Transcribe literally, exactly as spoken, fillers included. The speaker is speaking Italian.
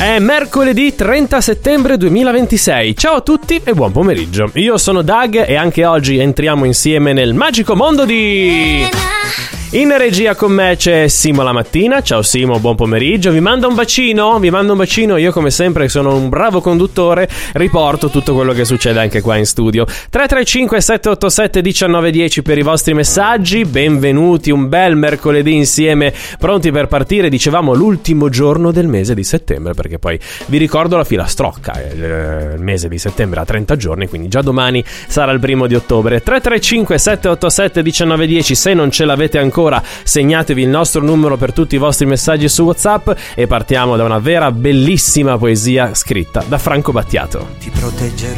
È mercoledì trenta settembre duemilaventisei. Ciao a tutti e buon pomeriggio. Io sono Doug e anche oggi entriamo insieme nel magico mondo di... In regia con me c'è Simo la mattina. Ciao Simo, buon pomeriggio. Vi mando un bacino? Vi mando un bacino. Io come sempre sono un bravo conduttore, riporto tutto quello che succede anche qua in studio. tre tre cinque sette otto sette uno nove uno zero per i vostri messaggi. Benvenuti, un bel mercoledì insieme, pronti per partire. Dicevamo l'ultimo giorno del mese di settembre, perché poi vi ricordo la filastrocca. Il mese di settembre ha trenta giorni, quindi già domani sarà il primo di ottobre. tre tre cinque sette otto sette uno nove uno zero. Se non ce l'avete ancora, segnatevi il nostro numero per tutti i vostri messaggi su WhatsApp e partiamo da una vera bellissima poesia scritta da Franco Battiato. Ti proteggerò